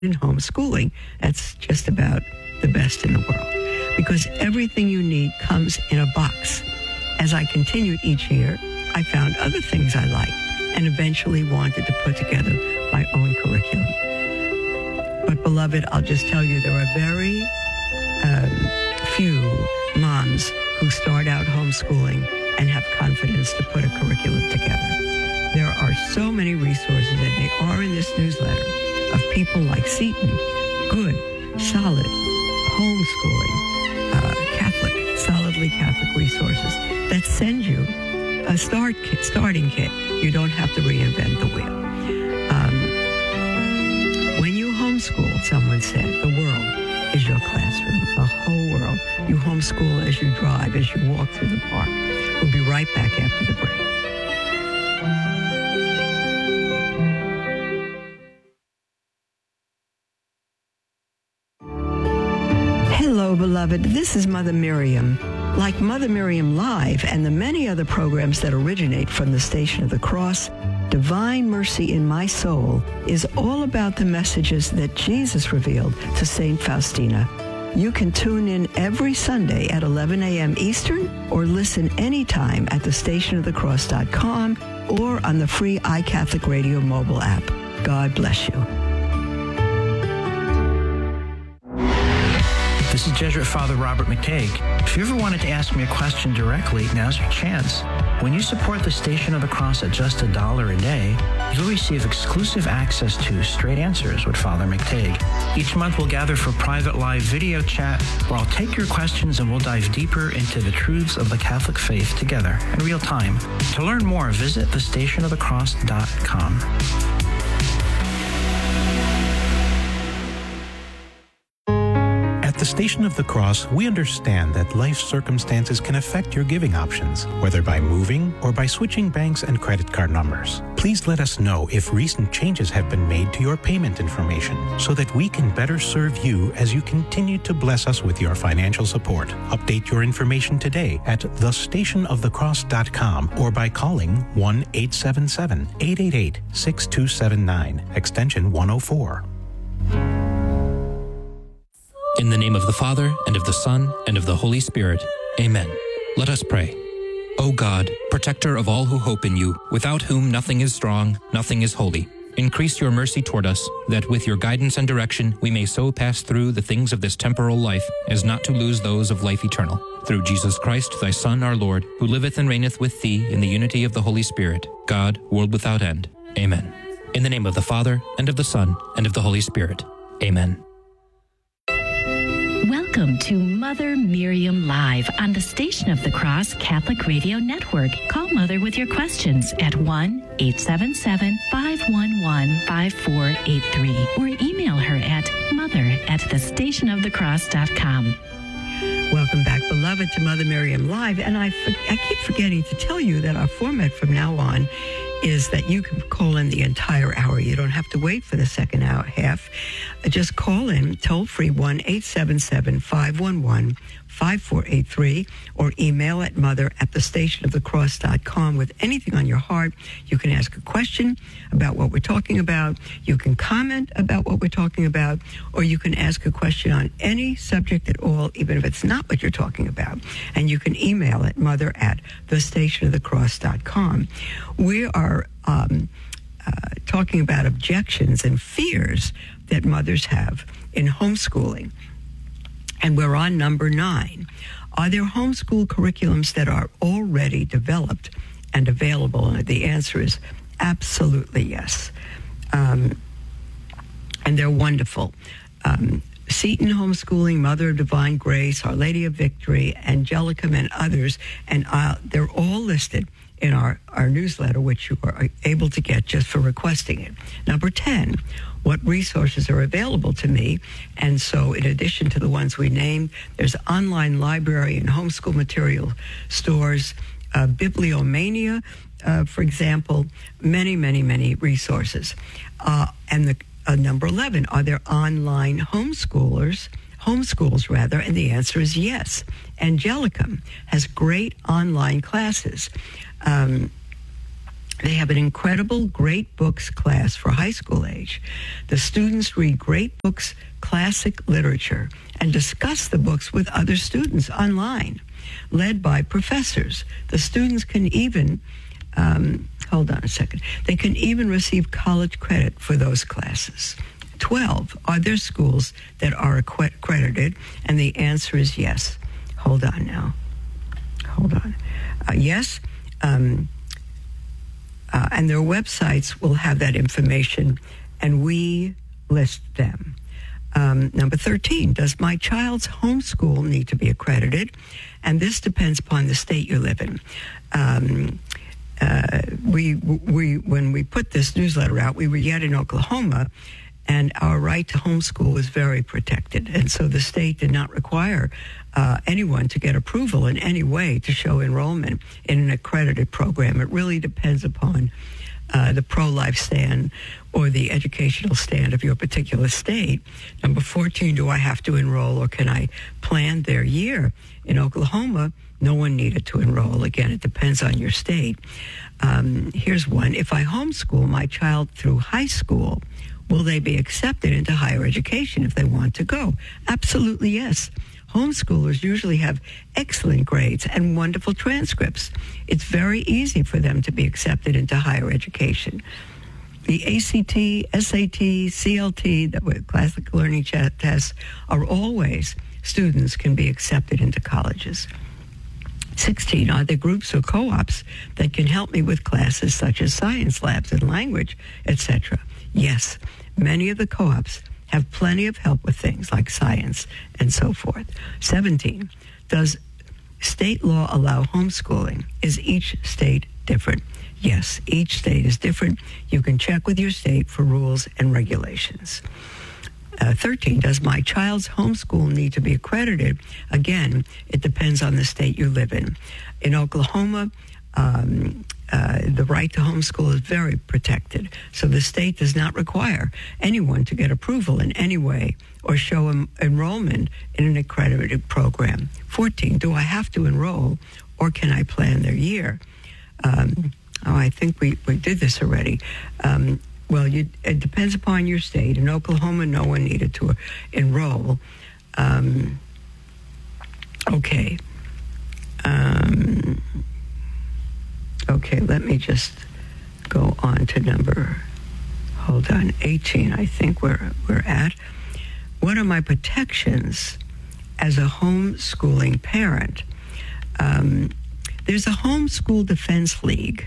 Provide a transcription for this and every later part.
in homeschooling. That's just about the best in the world, because everything you need comes in a box. As I continued each year, I found other things I liked and eventually wanted to put together my own curriculum. But beloved, I'll just tell you, there are very few moms who start out homeschooling and have confidence to put a curriculum together. There are so many resources, and they are in this newsletter, of people like Seton, good, solid, homeschooling, solidly Catholic resources that send you a starting kit. You don't have to reinvent the wheel. When you homeschool, someone said, the world is your classroom, the whole world. You homeschool as you drive, as you walk through the park. We'll be right back after the break. Hello, beloved. This is Mother Miriam. Like Mother Miriam Live and the many other programs that originate from the Station of the Cross, Divine Mercy in My Soul is all about the messages that Jesus revealed to St. Faustina. You can tune in every Sunday at 11 a.m. Eastern or listen anytime at thestationofthecross.com or on the free iCatholic Radio mobile app. God bless you. This is Jesuit Father Robert McTague. If you ever wanted to ask me a question directly, now's your chance. When you support the Station of the Cross at just $1 a day, you'll receive exclusive access to Straight Answers with Father McTague. Each month we'll gather for private live video chat where I'll take your questions and we'll dive deeper into the truths of the Catholic faith together in real time. To learn more, visit thestationofthecross.com. At the Station of the Cross, we understand that life circumstances can affect your giving options, whether by moving or by switching banks and credit card numbers. Please let us know if recent changes have been made to your payment information so that we can better serve you as you continue to bless us with your financial support. Update your information today at thestationofthecross.com or by calling 1-877-888-6279, extension 104. In the name of the Father, and of the Son, and of the Holy Spirit. Amen. Let us pray. O God, protector of all who hope in you, without whom nothing is strong, nothing is holy, increase your mercy toward us, that with your guidance and direction we may so pass through the things of this temporal life as not to lose those of life eternal. Through Jesus Christ, thy Son, our Lord, who liveth and reigneth with thee in the unity of the Holy Spirit, God, world without end. Amen. In the name of the Father, and of the Son, and of the Holy Spirit. Amen. Welcome to Mother Miriam Live on the Station of the Cross Catholic Radio Network. Call Mother with your questions at 1-877-511-5483 or email her at mother@thestationofthecross.com. Welcome back, beloved, to Mother Miriam Live. And I keep forgetting to tell you that our format from now on is that you can call in the entire hour. You don't have to wait for the second hour half. Just call in toll free 1-877-511-5483 or email at mother@thestationofthecross.com with anything on your heart. You can ask a question about what we're talking about. You can comment about what we're talking about, or you can ask a question on any subject at all, even if it's not what you're talking about. And you can email at mother@thestationofthecross.com. We are talking about objections and fears that mothers have in homeschooling. And we're on number 9. Are there homeschool curriculums that are already developed and available? And the answer is absolutely yes. And they're wonderful. Seton Homeschooling, Mother of Divine Grace, Our Lady of Victory, Angelicum, and others. And they're all listed in our newsletter, which you are able to get just for requesting it. Number 10, what resources are available to me? And so in addition to the ones we named, there's online library and homeschool material stores, Bibliomania, for example, many, many, many resources. And the number 11, are there online homeschools, and the answer is yes. Angelicum has great online classes. They have an incredible Great Books class for high school age. The students read great books, classic literature, and discuss the books with other students online, led by professors. The students can even, hold on a second, they can even receive college credit for those classes. 12, are there schools that are accredited? And the answer is yes. Hold on now. Hold on. Yes. And their websites will have that information, and we list them. Number 13, does my child's homeschool need to be accredited? And this depends upon the state you live in. When we put this newsletter out, we were yet in Oklahoma, and our right to homeschool is very protected. And so the state did not require anyone to get approval in any way to show enrollment in an accredited program. It really depends upon the pro-life stand or the educational stand of your particular state. Number 14, do I have to enroll or can I plan their year? In Oklahoma, no one needed to enroll. Again, it depends on your state. Here's one. If I homeschool my child through high school, will they be accepted into higher education if they want to go? Absolutely yes. Homeschoolers usually have excellent grades and wonderful transcripts. It's very easy for them to be accepted into higher education. The ACT, SAT, CLT, that were classic learning tests, are always students can be accepted into colleges. 16, are there groups or co-ops that can help me with classes such as science labs and language, etc.? Yes, many of the co-ops have plenty of help with things like science and so forth. 17, does state law allow homeschooling? Is each state different? Yes, each state is different. You can check with your state for rules and regulations. 13, does my child's homeschool need to be accredited? Again, it depends on the state you live in. In Oklahoma, the right to homeschool is very protected. So the state does not require anyone to get approval in any way or show enrollment in an accredited program. 14, do I have to enroll or can I plan their year? I think we did this already. Well, it depends upon your state. In Oklahoma, no one needed to enroll. Okay. Okay, let me just go on to number, 18, I think we're at. What are my protections as a homeschooling parent? There's a Homeschool Defense League,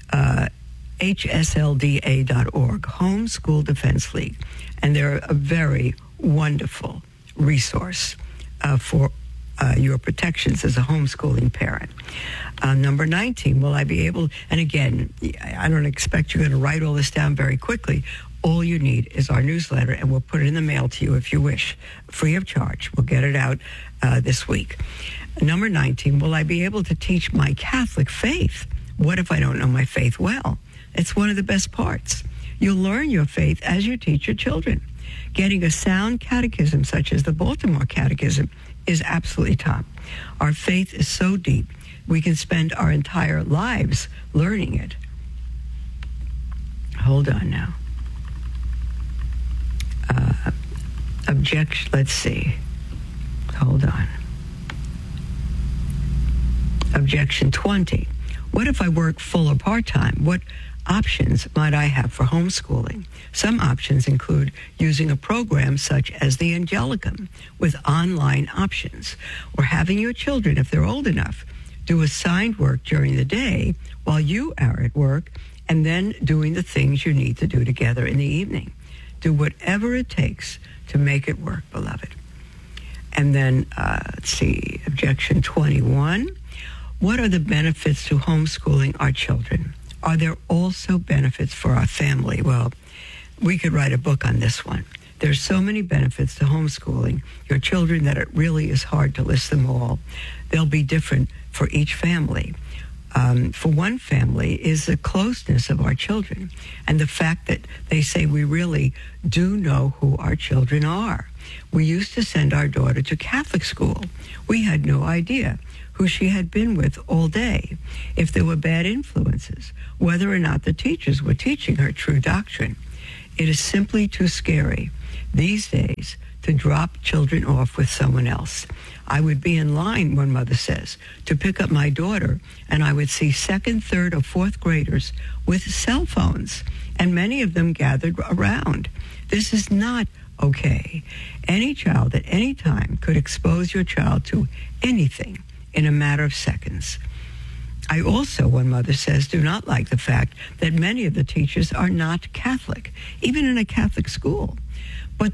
hslda.org, Homeschool Defense League, and they're a very wonderful resource for your protections as a homeschooling parent. Number 19, will I be able, and again, I don't expect you're going to write all this down very quickly. All you need is our newsletter, and we'll put it in the mail to you if you wish, free of charge. We'll get it out this week. Number 19, will I be able to teach my Catholic faith? What if I don't know my faith well? It's one of the best parts. You'll learn your faith as you teach your children. Getting a sound catechism, such as the Baltimore Catechism, is absolutely top. Our faith is so deep, we can spend our entire lives learning it. Hold on now. Objection, let's see. Hold on. Objection 20. What if I work full or part-time? What options might I have for homeschooling? Some options include using a program such as the Angelicum with online options, or having your children, if they're old enough, do assigned work during the day while you are at work, and then doing the things you need to do together in the evening. Do whatever it takes to make it work, beloved. And then, let's see, objection 21. What are the benefits to homeschooling our children? Are there also benefits for our family? Well, we could write a book on this one. There's so many benefits to homeschooling your children that it really is hard to list them all. They'll be different for each family. for one family is the closeness of our children and the fact that they say we really do know who our children are. We used to send our daughter to Catholic school. We had no idea who she had been with all day, if there were bad influences, whether or not the teachers were teaching her true doctrine. It is simply too scary these days to drop children off with someone else. I would be in line, one mother says, to pick up my daughter, and I would see second, third, or fourth graders with cell phones, and many of them gathered around. This is not okay. Any child at any time could expose your child to anything in a matter of seconds. I also, one mother says, do not like the fact that many of the teachers are not Catholic, even in a Catholic school. But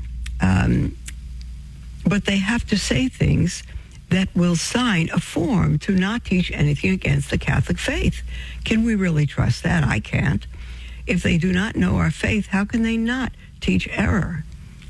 they have to say things that will sign a form to not teach anything against the Catholic faith. Can we really trust that? I can't. If they do not know our faith, how can they not teach error?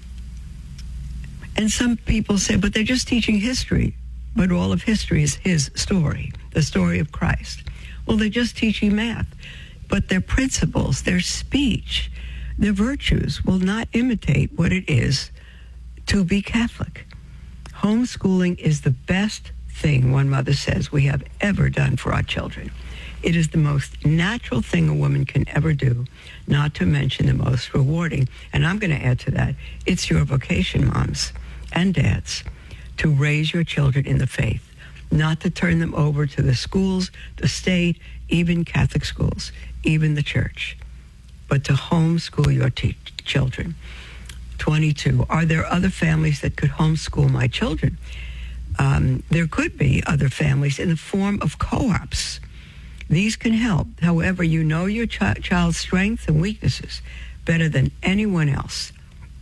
And some people say, but they're just teaching history. But all of history is his story, the story of Christ. Well, they're just teaching math. But their principles, their speech, their virtues will not imitate what it is to be Catholic. Homeschooling is the best thing, one mother says, we have ever done for our children. It is the most natural thing a woman can ever do, not to mention the most rewarding. And I'm going to add to that, it's your vocation, moms and dads, to raise your children in the faith, not to turn them over to the schools, the state, even Catholic schools, even the church, but to homeschool your children. 22, are there other families that could homeschool my children? There could be other families in the form of co-ops. These can help. However, you know your child's strengths and weaknesses better than anyone else.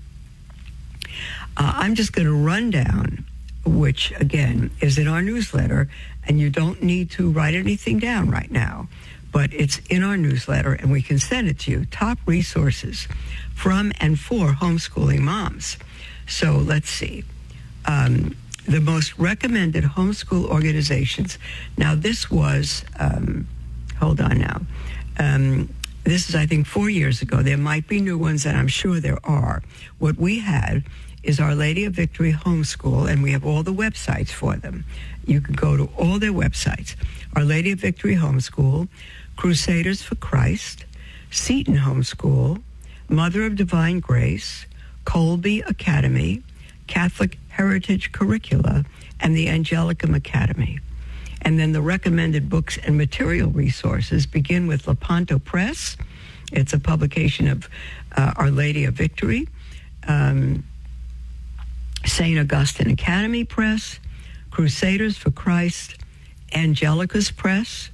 I'm just going to run down, which, again, is in our newsletter, and you don't need to write anything down right now, but it's in our newsletter, and we can send it to you. Top resources from and for homeschooling moms. So let's see. The most recommended homeschool organizations. Now, this was, hold on now. This is, I think, 4 years ago. There might be new ones, and I'm sure there are. What we had is Our Lady of Victory Homeschool, and we have all the websites for them. You can go to all their websites. Our Lady of Victory Homeschool, Crusaders for Christ, Seton Homeschool, Mother of Divine Grace, Colby Academy, Catholic Heritage Curricula, and the Angelicum Academy. And then the recommended books and material resources begin with Lepanto Press. It's a publication of Our Lady of Victory. St. Augustine Academy Press, Crusaders for Christ, Angelus Press,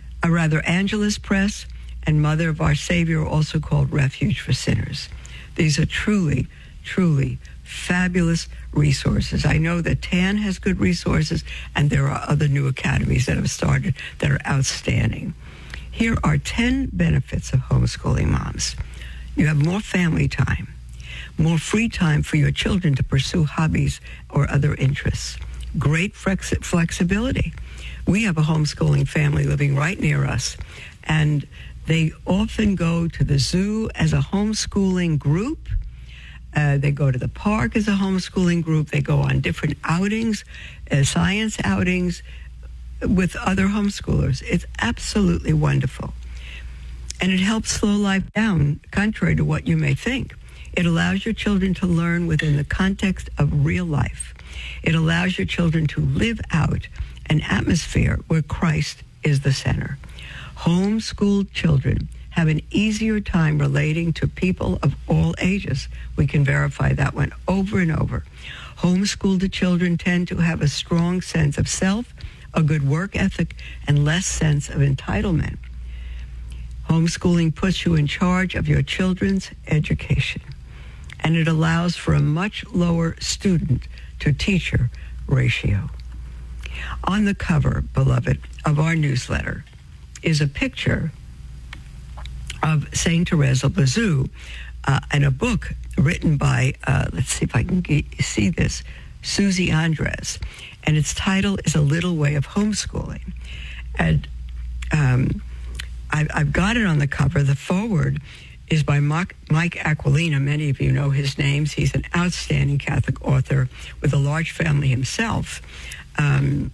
and Mother of Our Savior, also called Refuge for Sinners. These are truly, truly fabulous resources. I know that TAN has good resources, and there are other new academies that have started that are outstanding. Here are 10 benefits of homeschooling moms. You have more family time, more free time for your children to pursue hobbies or other interests, great flexibility. We have a homeschooling family living right near us, and they often go to the zoo as a homeschooling group. They go to the park as a homeschooling group. They go on different outings, science outings with other homeschoolers. It's absolutely wonderful. And it helps slow life down, contrary to what you may think. It allows your children to learn within the context of real life. It allows your children to live out an atmosphere where Christ is the center. Homeschooled children have an easier time relating to people of all ages. We can verify that one over and over. Homeschooled children tend to have a strong sense of self, a good work ethic, and less sense of entitlement. Homeschooling puts you in charge of your children's education, and it allows for a much lower student-to-teacher ratio. On the cover, beloved, of our newsletter is a picture of St. Therese of Lisieux and a book written by, let's see if I can see this, Susie Andres. And its title is A Little Way of Homeschooling. And I've got it on the cover. The foreword is by Mike Aquilina. Many of you know his names. He's an outstanding Catholic author with a large family himself. And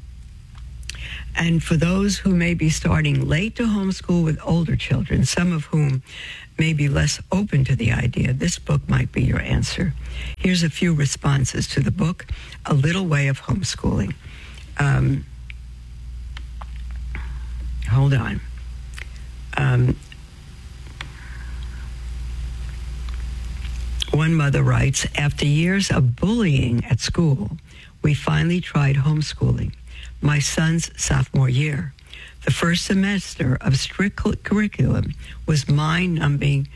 for those who may be starting late to homeschool with older children, some of whom may be less open to the idea, this book might be your answer. Here's a few responses to the book, A Little Way of Homeschooling. Hold on. One mother writes, after years of bullying at school, we finally tried homeschooling. My son's sophomore year. The first semester of strict curriculum was mind-numbing,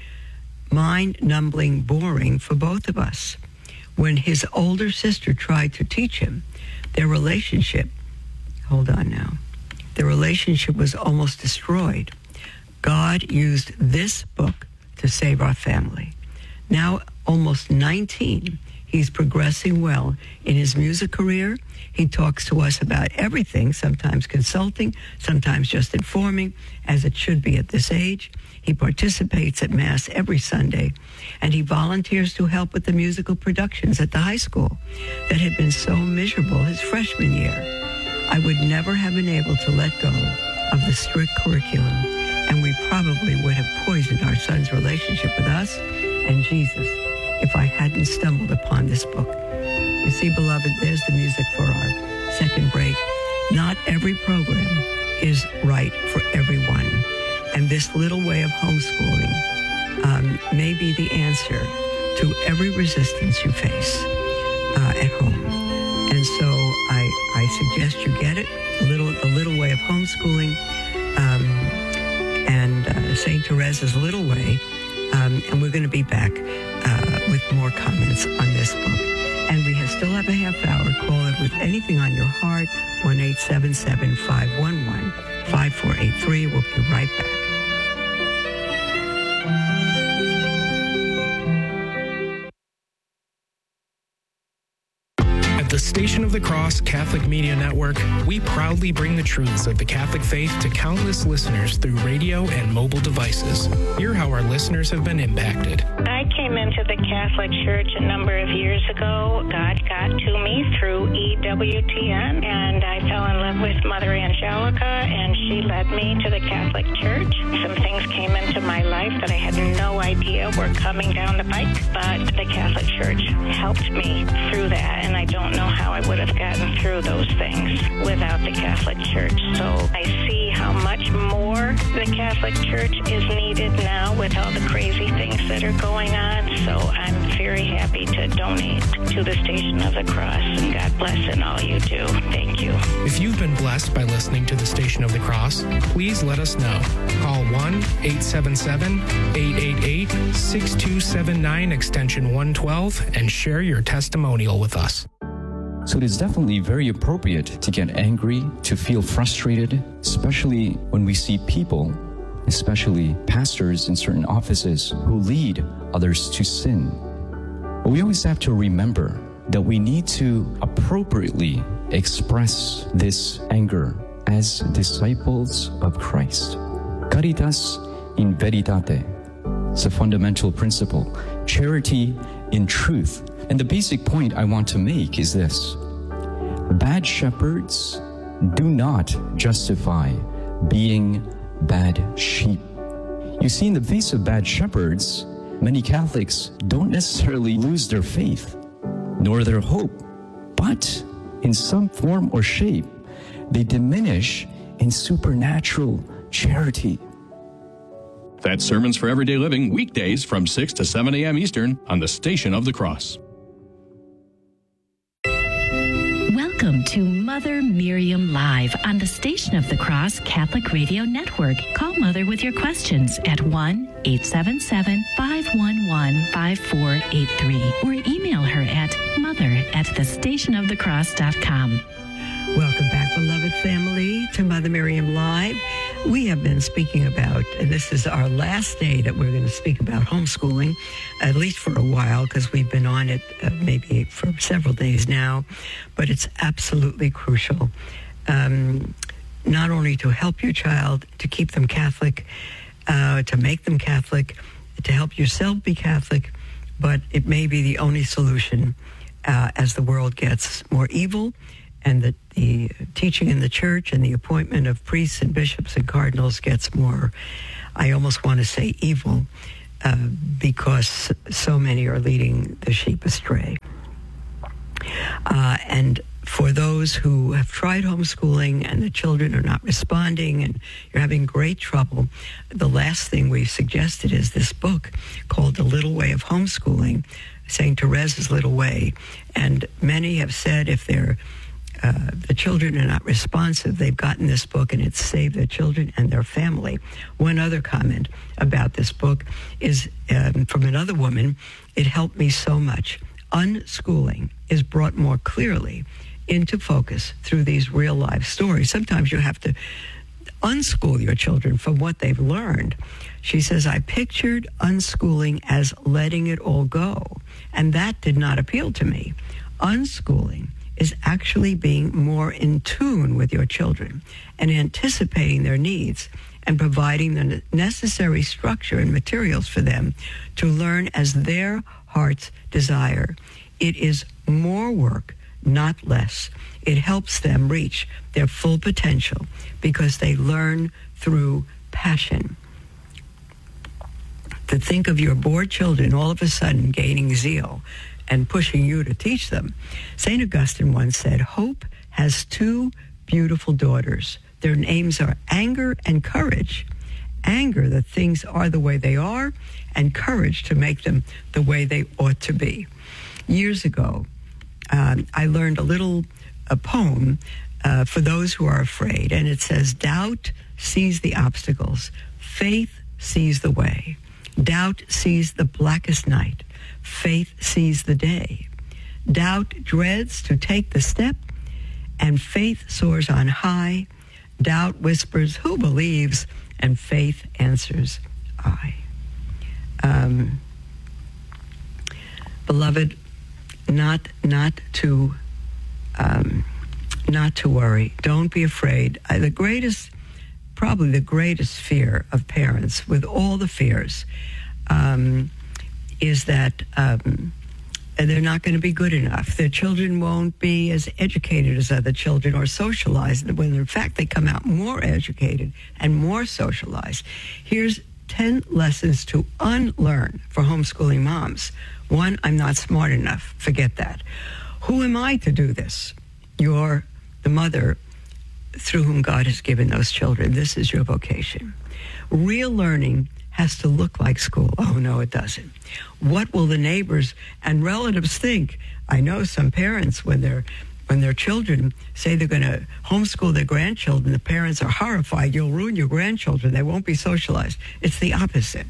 boring for both of us. When his older sister tried to teach him, their relationship was almost destroyed. God used this book to save our family. Now, almost 19, he's progressing well in his music career. He talks to us about everything, sometimes consulting, sometimes just informing, as it should be at this age. He participates at Mass every Sunday, and he volunteers to help with the musical productions at the high school that had been so miserable his freshman year. I would never have been able to let go of the strict curriculum, and we probably would have poisoned our son's relationship with us and Jesus if I hadn't stumbled upon this book. You see, beloved, there's the music for our second break. Not every program is right for everyone, and this little way of homeschooling may be the answer to every resistance you face at home. And so I suggest you get it, the little way of homeschooling, and St. Teresa's Little Way. And we're going to be back with more comments on this book. And we still have a half hour. Call it with anything on your heart, 1-877-511-5483. We'll be right back. At the Station of the Cross Catholic Media Network, we proudly bring the truths of the Catholic faith to countless listeners through radio and mobile devices. Hear how our listeners have been impacted. I came into the Catholic Church a number of years ago. God got to me through EWTN, and I fell in love with Mother Angelica, and she led me to the Catholic Church. Some things came into my life that I had no idea were coming down the pike, but the Catholic Church helped me through that, and I don't know how I would have gotten through those things without the Catholic Church. So I see how much more the Catholic Church is needed now with all the crazy things that are going on. So I'm very happy to donate to the Station of the Cross, and God bless in all you do. Thank you. If you've been blessed by listening to the Station of the Cross, please let us know. Call 1-877-888-6279 extension 112 and share your testimonial with us. So it is definitely very appropriate to get angry, to feel frustrated, especially when we see people, especially pastors in certain offices, who lead others to sin. But we always have to remember that we need to appropriately express this anger as disciples of Christ. Caritas in veritate. It's a fundamental principle. Charity in truth. And the basic point I want to make is this. Bad shepherds do not justify being bad sheep. You see, in the face of bad shepherds, many Catholics don't necessarily lose their faith, nor their hope, but in some form or shape, they diminish in supernatural charity. That's Sermons for Everyday Living, weekdays from 6 to 7 a.m. Eastern on the Station of the Cross. Welcome to Mother Miriam Live on the Station of the Cross Catholic Radio Network. Call Mother with your questions at 1-877-511-5483 or email her at mother@thestationofthecross.com. Welcome back, beloved family, to Mother Miriam Live. We have been speaking about, and this is our last day that we're going to speak about homeschooling, at least for a while, because we've been on it maybe for several days now, but it's absolutely crucial. not only to help your child, to keep them Catholic, to make them Catholic, to help yourself be Catholic, but it may be the only solution as the world gets more evil and the teaching in the church and the appointment of priests and bishops and cardinals gets more, I almost want to say evil, because so many are leading the sheep astray. And for those who have tried homeschooling and the children are not responding and you're having great trouble, the last thing we've suggested is this book called The Little Way of Homeschooling, St. Teresa's Little Way. And many have said if the children are not responsive, they've gotten this book and it's saved their children and their family. One other comment about this book is from another woman. It helped me so much. Unschooling is brought more clearly into focus through these real life stories. Sometimes you have to unschool your children from what they've learned. She says, I pictured unschooling as letting it all go, and that did not appeal to me. Unschooling is actually being more in tune with your children and anticipating their needs and providing the necessary structure and materials for them to learn as their hearts desire. It is more work, not less. It helps them reach their full potential because they learn through passion. To think of your bored children all of a sudden gaining zeal and pushing you to teach them. St. Augustine once said, hope has two beautiful daughters. Their names are anger and courage. Anger that things are the way they are, and courage to make them the way they ought to be. Years ago, I learned a poem for those who are afraid, and it says, doubt sees the obstacles, faith sees the way. Doubt sees the blackest night, faith sees the day. Doubt dreads to take the step, and faith soars on high. Doubt whispers, who believes? And faith answers, I. Beloved, not to worry. Don't be afraid. Probably the greatest fear of parents, with all the fears, is that they're not going to be good enough. Their children won't be as educated as other children or socialized, when in fact they come out more educated and more socialized. Here's 10 lessons to unlearn for homeschooling moms. 1, I'm not smart enough. Forget that. Who am I to do this? You're the mother through whom God has given those children. This is your vocation. Real learning has to look like school. Oh, no, it doesn't. What will the neighbors and relatives think? I know some parents, when their children say they're going to homeschool their grandchildren, the parents are horrified. You'll ruin your grandchildren. They won't be socialized. It's the opposite.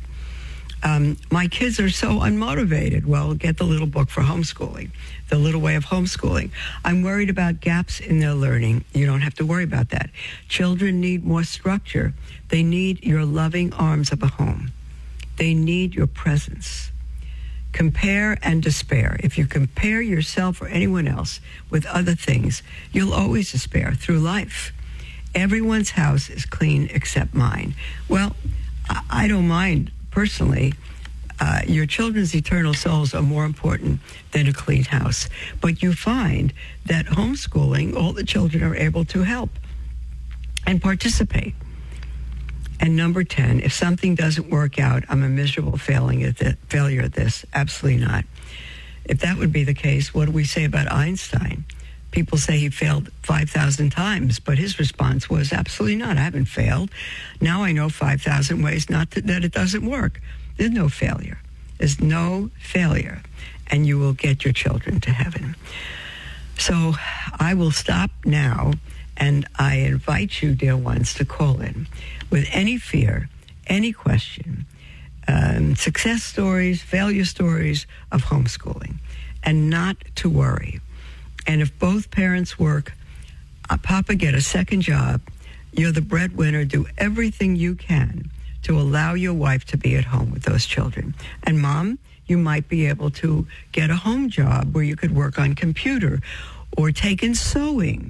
My kids are so unmotivated. Well, get the little book for homeschooling, The Little Way of Homeschooling. I'm worried about gaps in their learning. You don't have to worry about that. Children need more structure. They need your loving arms of a home. They need your presence. Compare and despair. If you compare yourself or anyone else with other things, you'll always despair through life. Everyone's house is clean except mine. Well, I don't mind personally. Your children's eternal souls are more important than a clean house. But you find that homeschooling, all the children are able to help and participate. And number 10, if something doesn't work out, I'm a miserable failure at this. Absolutely not. If that would be the case, what do we say about Einstein? People say he failed 5,000 times, but his response was, absolutely not. I haven't failed. Now I know 5,000 ways that it doesn't work. There's no failure. There's no failure. And you will get your children to heaven. So I will stop now, and I invite you, dear ones, to call in with any fear, any question, success stories, failure stories of homeschooling, and not to worry. And if both parents work, Papa, get a second job. You're the breadwinner. Do everything you can to allow your wife to be at home with those children. And Mom, you might be able to get a home job where you could work on computer or take in sewing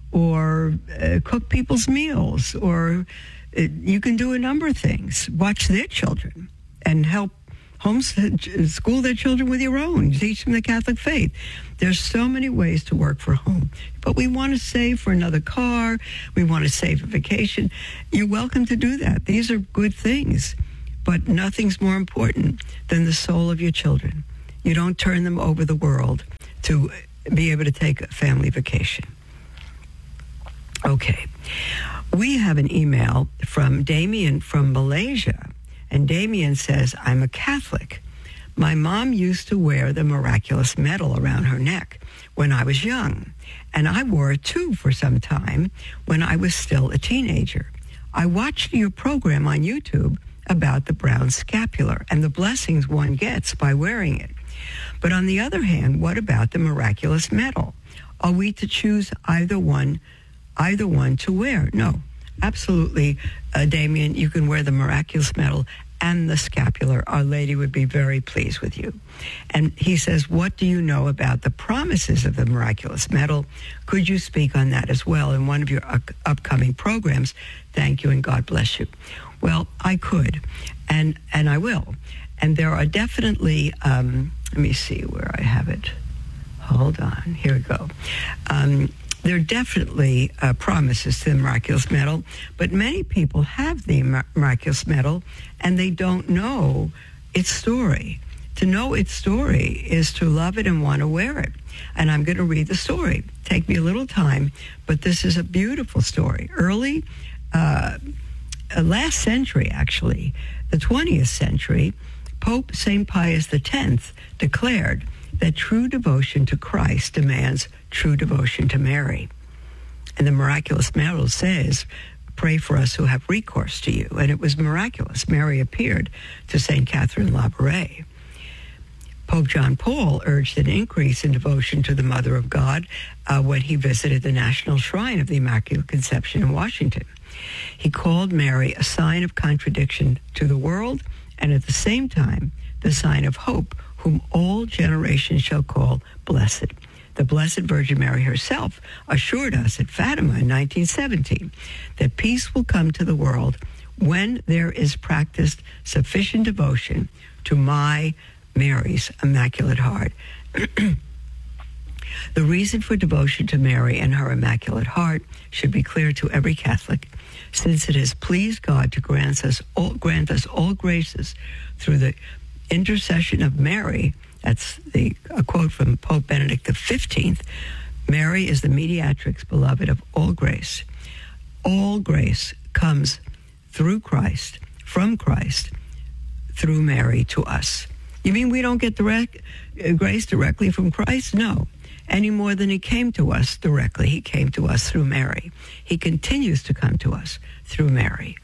or cook people's meals, or you can do a number of things. Watch their children and help homeschool their children with your own. Teach them the Catholic faith. There's so many ways to work for home. But we want to save for another car. We want to save a vacation. You're welcome to do that. These are good things. But nothing's more important than the soul of your children. You don't turn them over the world to be able to take a family vacation. Okay. We have an email from Damien from Malaysia. And Damien says, I'm a Catholic. My mom used to wear the miraculous medal around her neck when I was young. And I wore it too for some time when I was still a teenager. I watched your program on YouTube about the brown scapular and the blessings one gets by wearing it. But on the other hand, what about the miraculous medal? Are we to choose either one to wear? No, absolutely, Damien, you can wear the miraculous medal and the scapular. Our Lady would be very pleased with you. And he says, what do you know about the promises of the miraculous medal? Could you speak on that as well in one of your upcoming programs? Thank you and God bless you. Well, I could, and I will. And there are definitely, let me see where I have it. Hold on, here we go. There are definitely promises to the miraculous medal, but many people have the miraculous medal and they don't know its story. To know its story is to love it and want to wear it. And I'm going to read the story. Take me a little time, but this is a beautiful story. Early, last century actually, the 20th century, Pope St. Pius X declared that true devotion to Christ demands true devotion to Mary. And the miraculous medal says, pray for us who have recourse to you. And it was miraculous. Mary appeared to St. Catherine Labouré. Pope John Paul urged an increase in devotion to the Mother of God when he visited the National Shrine of the Immaculate Conception in Washington. He called Mary a sign of contradiction to the world and at the same time the sign of hope, whom all generations shall call blessed. The Blessed Virgin Mary herself assured us at Fatima in 1917 that peace will come to the world when there is practiced sufficient devotion to my Mary's Immaculate Heart. The reason for devotion to Mary and her Immaculate Heart should be clear to every Catholic, since it has pleased God to grant us all graces through the intercession of Mary. That's a quote from Pope Benedict XV. Mary is the mediatrix beloved of all grace. All grace comes through Christ, from Christ, through Mary to us. You mean we don't get grace directly from Christ? No. Any more than he came to us directly. He came to us through Mary. He continues to come to us through Mary.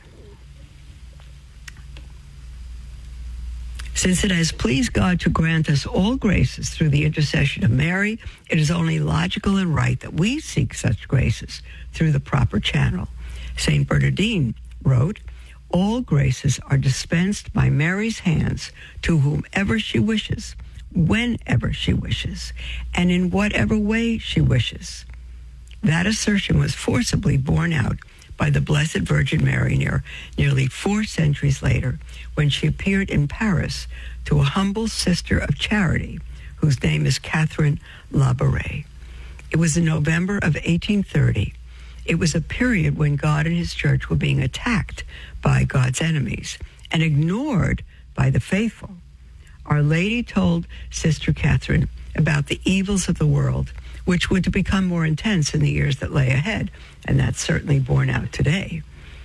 Since it has pleased God to grant us all graces through the intercession of Mary, it is only logical and right that we seek such graces through the proper channel. St. Bernardine wrote, all graces are dispensed by Mary's hands to whomever she wishes, whenever she wishes, and in whatever way she wishes. That assertion was forcibly borne out by the Blessed Virgin Mary nearly 4 centuries later, when she appeared in Paris to a humble sister of charity whose name is Catherine Labouré. It was in November of 1830. It was a period when God and his church were being attacked by God's enemies and ignored by the faithful. Our Lady told Sister Catherine about the evils of the world, which were to become more intense in the years that lay ahead, and that's certainly borne out today.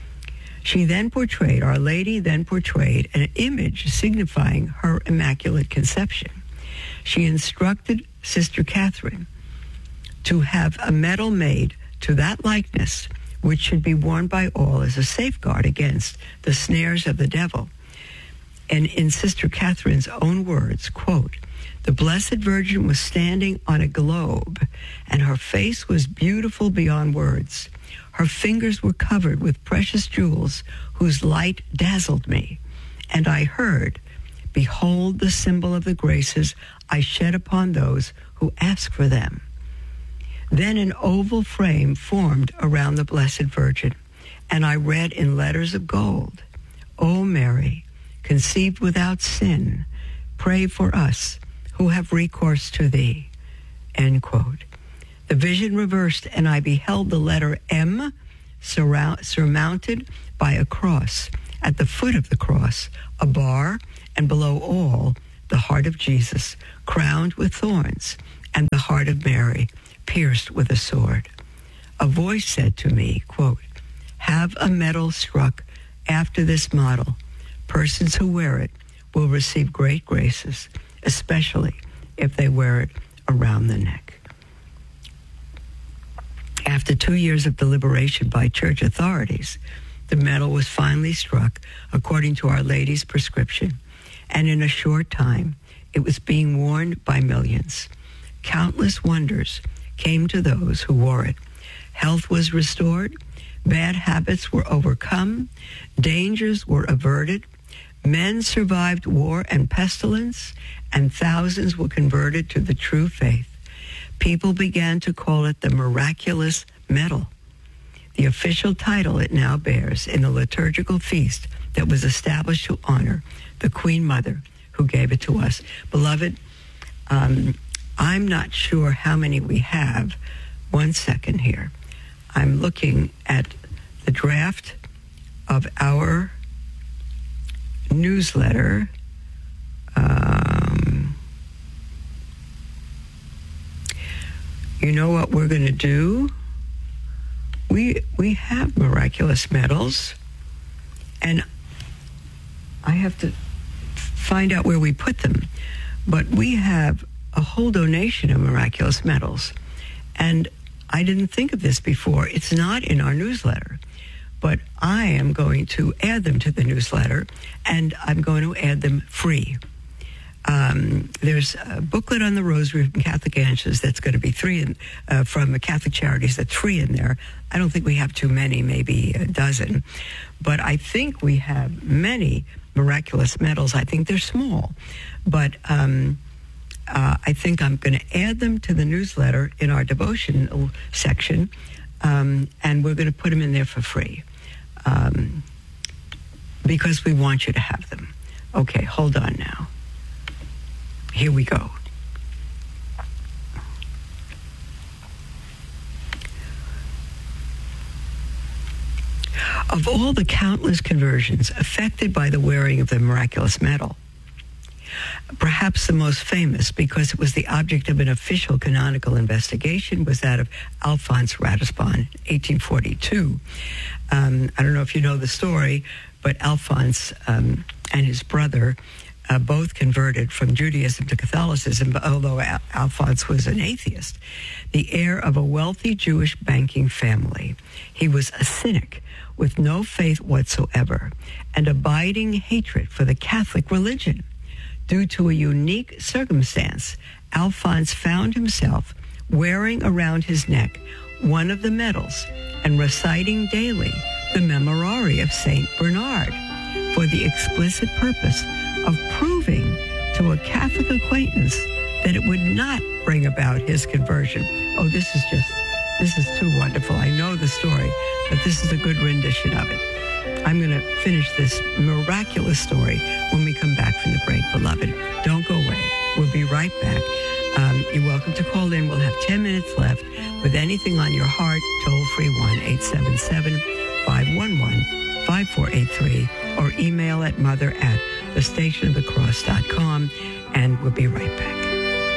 Our Lady then portrayed an image signifying her Immaculate Conception. She instructed Sister Catherine to have a medal made to that likeness, which should be worn by all as a safeguard against the snares of the devil. And in Sister Catherine's own words, quote, the Blessed Virgin was standing on a globe, and her face was beautiful beyond words. Her fingers were covered with precious jewels whose light dazzled me. And I heard, behold the symbol of the graces I shed upon those who ask for them. Then an oval frame formed around the Blessed Virgin, and I read in letters of gold, O Mary, conceived without sin, pray for us who have recourse to thee. End quote. The vision reversed, and I beheld the letter M surmounted by a cross. At the foot of the cross, a bar, and below all, the heart of Jesus, crowned with thorns, and the heart of Mary, pierced with a sword. A voice said to me, quote, have a medal struck after this model. Persons who wear it will receive great graces, especially if they wear it around the neck. After 2 years of deliberation by church authorities, the medal was finally struck according to Our Lady's prescription, and in a short time, it was being worn by millions. Countless wonders came to those who wore it. Health was restored, bad habits were overcome, dangers were averted, men survived war and pestilence, and thousands were converted to the true faith. People began to call it the miraculous medal, the official title it now bears in the liturgical feast that was established to honor the Queen Mother who gave it to us. Beloved, I'm not sure how many we have. 1 second here. I'm looking at the draft of our newsletter. You know what we're going to do? We have miraculous medals, and I have to find out where we put them. But we have a whole donation of miraculous medals, and I didn't think of this before. It's not in our newsletter, but I am going to add them to the newsletter, and I'm going to add them free. There's a booklet on the Rosary from Catholic Answers that's going to be from the Catholic Charities. That's free in there. I don't think we have too many, maybe a dozen. But I think we have many miraculous medals. I think they're small. But I think I'm going to add them to the newsletter in our devotion section, and we're going to put them in there for free because we want you to have them. Okay, hold on now. Here we go. Of all the countless conversions affected by the wearing of the miraculous medal, perhaps the most famous, because it was the object of an official canonical investigation, was that of Alphonse Ratisbonne, 1842. I don't know if you know the story, but Alphonse and his brother both converted from Judaism to Catholicism, although Alphonse was an atheist. The heir of a wealthy Jewish banking family, he was a cynic with no faith whatsoever and abiding hatred for the Catholic religion. Due to a unique circumstance, Alphonse found himself wearing around his neck one of the medals and reciting daily the Memorare of Saint Bernard for the explicit purpose of proving to a Catholic acquaintance that it would not bring about his conversion. Oh, this is too wonderful. I know the story, but this is a good rendition of it. I'm going to finish this miraculous story when we come back from the break, beloved. Don't go away. We'll be right back. You're welcome to call in. We'll have 10 minutes left with anything on your heart. Toll free 1-877-511-5483 or email at mother@thestationofthecross.com, and we'll be right back.